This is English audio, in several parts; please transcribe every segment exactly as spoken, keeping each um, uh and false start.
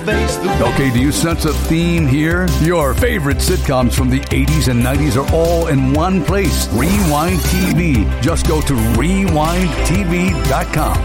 face the Okay, do you sense a theme here? Your favorite sitcoms from the eighties and nineties are all in one place. Rewind T V. Just go to rewind t v dot com.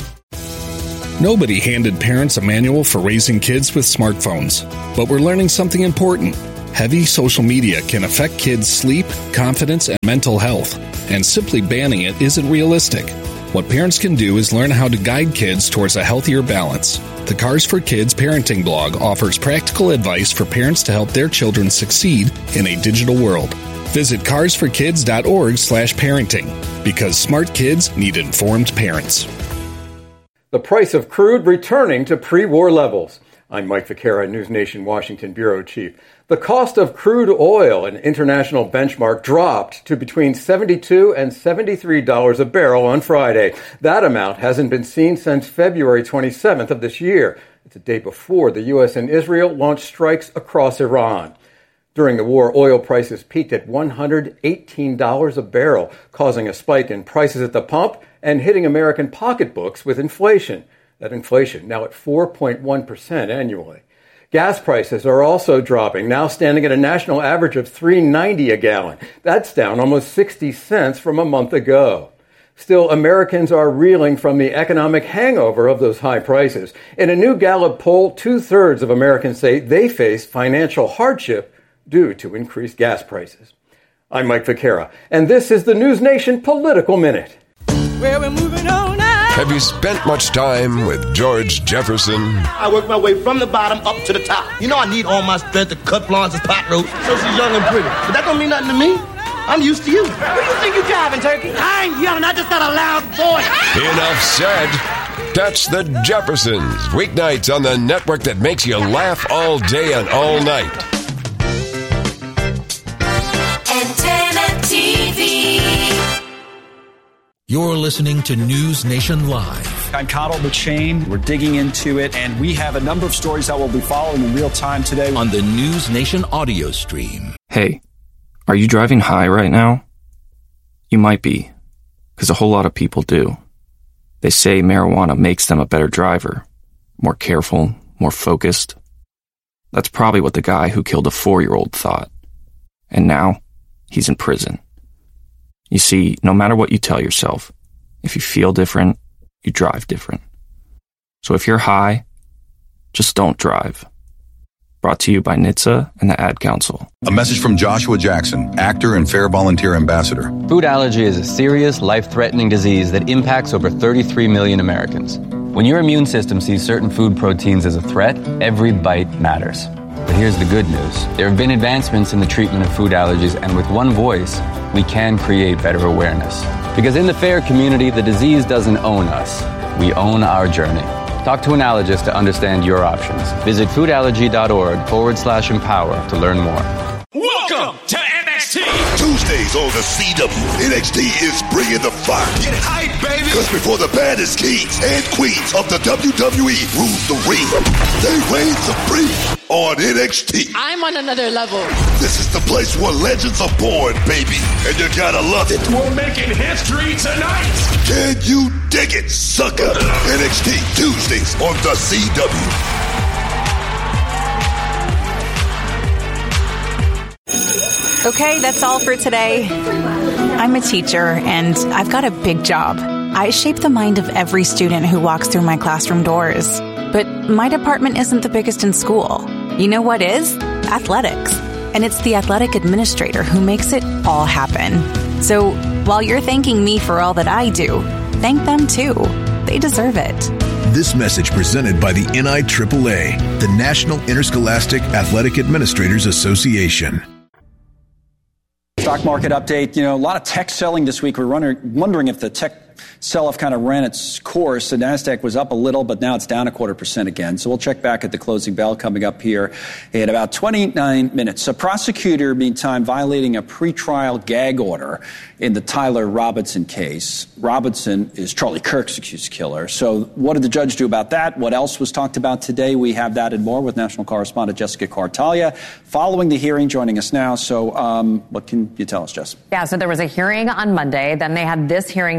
Nobody handed parents a manual for raising kids with smartphones, but we're learning something important. Heavy social media can affect kids' sleep, confidence, and mental health, and simply banning it isn't realistic. What parents can do is learn how to guide kids towards a healthier balance. The Cars for Kids parenting blog offers practical advice for parents to help their children succeed in a digital world. Visit cars for kids dot org slash parenting, because smart kids need informed parents. The price of crude returning to pre-war levels. I'm Mike Vaquera, News Nation Washington Bureau Chief. The cost of crude oil, an international benchmark, dropped to between seventy-two and seventy-three dollars a barrel on Friday. That amount hasn't been seen since February twenty-seventh of this year. It's a day before the U S and Israel launched strikes across Iran. During the war, oil prices peaked at one hundred eighteen dollars a barrel, causing a spike in prices at the pump and hitting American pocketbooks with inflation. That inflation now at four point one percent annually. Gas prices are also dropping, now standing at a national average of three dollars and ninety cents a gallon. That's down almost sixty cents from a month ago. Still, Americans are reeling from the economic hangover of those high prices. In a new Gallup poll, two-thirds of Americans say they face financial hardship due to increased gas prices. I'm Mike Vaquera, and this is the News Nation Political Minute. Where we're moving on now. Have you spent much time with George Jefferson? I work my way from the bottom up to the top. You know I need all my strength to cut Florence's pot roast so she's young and pretty. But that don't mean nothing to me. I'm used to you. What do you think you're driving, Turkey? I ain't yelling. I just got a loud voice. Enough said. That's the Jeffersons. Weeknights on the network that makes you laugh all day and all night. Antenna T V. You're listening to News Nation Live. I'm Connell McShane. We're digging into it, and we have a number of stories that we'll be following in real time today on the News Nation audio stream. Hey, are you driving high right now? You might be, because a whole lot of people do. They say marijuana makes them a better driver, more careful, more focused. That's probably what the guy who killed a four-year-old thought. And now, he's in prison. You see, no matter what you tell yourself, if you feel different, you drive different. So if you're high, just don't drive. Brought to you by N H T S A and the Ad Council. A message from Joshua Jackson, actor and Fair Volunteer Ambassador. Food allergy is a serious, life-threatening disease that impacts over thirty-three million Americans. When your immune system sees certain food proteins as a threat, every bite matters. But here's the good news. There have been advancements in the treatment of food allergies, and with one voice, we can create better awareness. Because in the FAIR community, the disease doesn't own us. We own our journey. Talk to an allergist to understand your options. Visit foodallergy.org forward slash empower to learn more. Welcome to N X T. Tuesdays on the C W, N X T is bringing the fire. Get hype, baby. Because before the baddest kings and queens of the W W E rule the ring, they reign supreme on N X T. I'm on another level. This is the place where legends are born, baby. And you gotta love it. We're making history tonight. Can you dig it, sucker? N X T, Tuesdays on the C W. Okay, that's all for today. I'm a teacher, and I've got a big job. I shape the mind of every student who walks through my classroom doors. But my department isn't the biggest in school. You know what is? Athletics. And it's the athletic administrator who makes it all happen. So while you're thanking me for all that I do, thank them too. They deserve it. This message presented by the N I triple A, the National Interscholastic Athletic Administrators Association. Stock market update. You know, a lot of tech selling this week. We're wondering, wondering if the tech sell-off kind of ran its course. The NASDAQ was up a little, but now it's down a quarter percent again. So we'll check back at the closing bell coming up here in about twenty-nine minutes. A prosecutor, meantime, violating a pretrial gag order in the Tyler Robinson case. Robinson is Charlie Kirk's accused killer. So what did the judge do about that? What else was talked about today? We have that and more with national correspondent Jessica Cartalia following the hearing, joining us now. So um, what can you tell us, Jess? Yeah, so there was a hearing on Monday. Then they had this hearing today.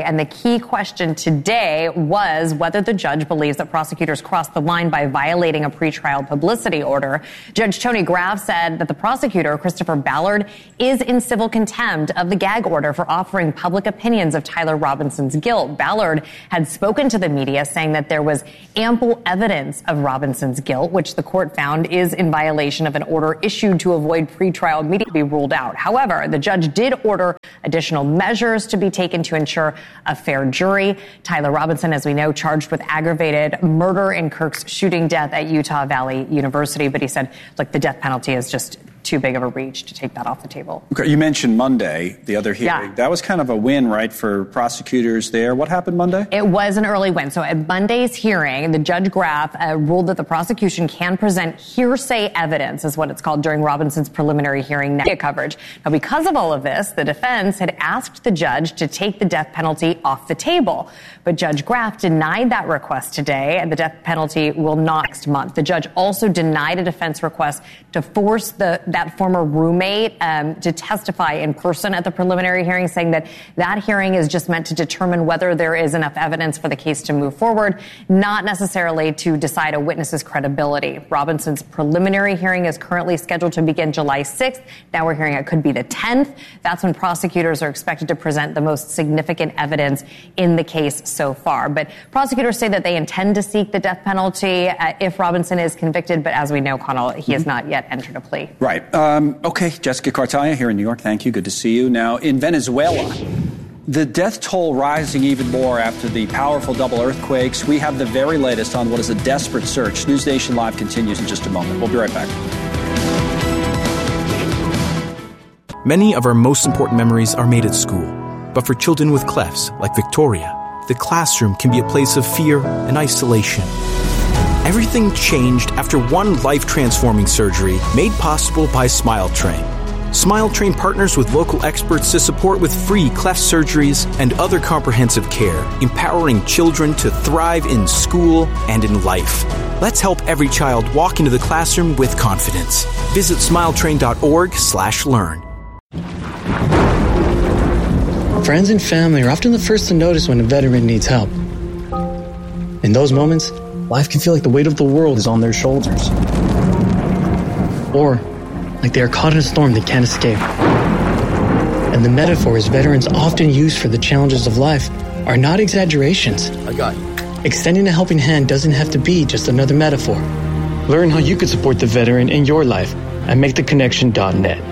And the key question today was whether the judge believes that prosecutors crossed the line by violating a pretrial publicity order. Judge Tony Graff said that the prosecutor, Christopher Ballard, is in civil contempt of the gag order for offering public opinions of Tyler Robinson's guilt. Ballard had spoken to the media saying that there was ample evidence of Robinson's guilt, which the court found is in violation of an order issued to avoid pretrial media to be ruled out. However, the judge did order additional measures to be taken to ensure a fair jury. Tyler Robinson, as we know, charged with aggravated murder in Kirk's shooting death at Utah Valley University. But he said, look, the death penalty is just too big of a reach to take that off the table. Okay, you mentioned Monday, the other hearing. Yeah. That was kind of a win, right, for prosecutors there. What happened Monday? It was an early win. So at Monday's hearing, the Judge Graff uh, ruled that the prosecution can present hearsay evidence, is what it's called, during Robinson's preliminary hearing media coverage. Now, because of all of this, the defense had asked the judge to take the death penalty off the table. But Judge Graff denied that request today, and the death penalty will not next month. The judge also denied a defense request to force the that former roommate um, to testify in person at the preliminary hearing, saying that that hearing is just meant to determine whether there is enough evidence for the case to move forward, not necessarily to decide a witness's credibility. Robinson's preliminary hearing is currently scheduled to begin July sixth. Now we're hearing it could be the tenth. That's when prosecutors are expected to present the most significant evidence in the case so far. But prosecutors say that they intend to seek the death penalty uh, if Robinson is convicted. But as we know, Connell, he has not yet entered a plea. Right. Um, okay, Jessica Cartaya here in New York. Thank you. Good to see you. Now, in Venezuela, the death toll rising even more after the powerful double earthquakes. We have the very latest on what is a desperate search. News Nation Live continues in just a moment. We'll be right back. Many of our most important memories are made at school. But for children with clefts, like Victoria, the classroom can be a place of fear and isolation. Everything changed after one life-transforming surgery made possible by SmileTrain. SmileTrain partners with local experts to support with free cleft surgeries and other comprehensive care, empowering children to thrive in school and in life. Let's help every child walk into the classroom with confidence. Visit smiletrain.org slash learn. Friends and family are often the first to notice when a veteran needs help. In those moments, life can feel like the weight of the world is on their shoulders. Or like they are caught in a storm they can't escape. And the metaphors veterans often use for the challenges of life are not exaggerations. I got you. Extending a helping hand doesn't have to be just another metaphor. Learn how you could support the veteran in your life at make the connection dot net.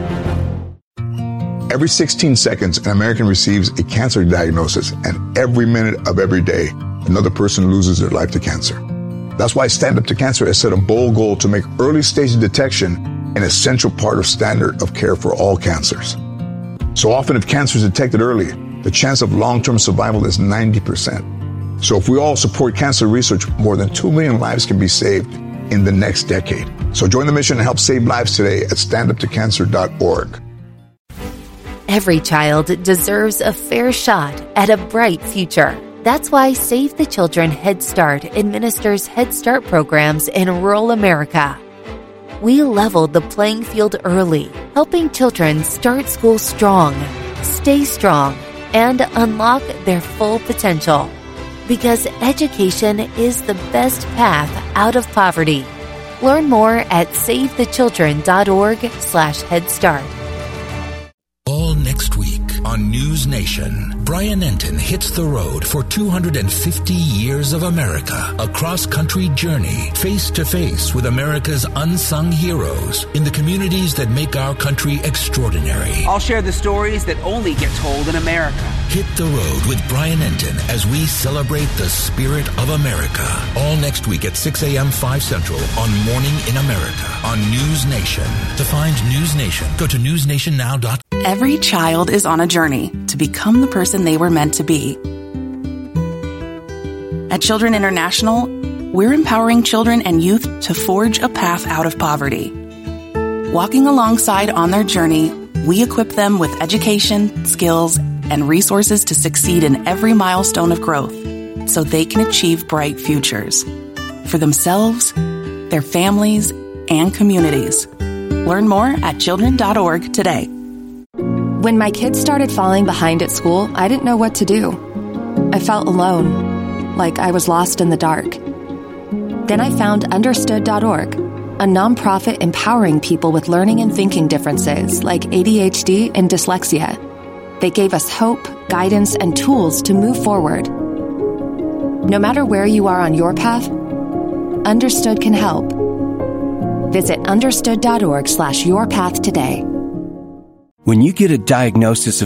Every sixteen seconds, an American receives a cancer diagnosis, and every minute of every day, another person loses their life to cancer. That's why Stand Up to Cancer has set a bold goal to make early stage detection an essential part of standard of care for all cancers. So often, if cancer is detected early, the chance of long-term survival is ninety percent. So if we all support cancer research, more than two million lives can be saved in the next decade. So join the mission and help save lives today at stand up to cancer dot org. Every child deserves a fair shot at a bright future. That's why Save the Children Head Start administers Head Start programs in rural America. We leveled the playing field early, helping children start school strong, stay strong, and unlock their full potential. Because education is the best path out of poverty. Learn more at save the children dot org slash head start. All next week on News Nation, Brian Enton hits the road for two hundred fifty years of America, a cross-country journey, face-to-face with America's unsung heroes in the communities that make our country extraordinary. I'll share the stories that only get told in America. Hit the road with Brian Enton as we celebrate the spirit of America. All next week at six a.m. five Central on Morning in America on News Nation. To find News Nation, go to news nation now dot com. Every child is on a journey to become the person they were meant to be. At Children International, we're empowering children and youth to forge a path out of poverty. Walking alongside on their journey, we equip them with education, skills, and resources to succeed in every milestone of growth so they can achieve bright futures for themselves, their families, and communities. Learn more at children dot org today. When my kids started falling behind at school, I didn't know what to do. I felt alone, like I was lost in the dark. Then I found understood dot org, a nonprofit empowering people with learning and thinking differences like A D H D and dyslexia. They gave us hope, guidance, and tools to move forward. No matter where you are on your path, Understood can help. Visit understood dot org slash your path today. When you get a diagnosis of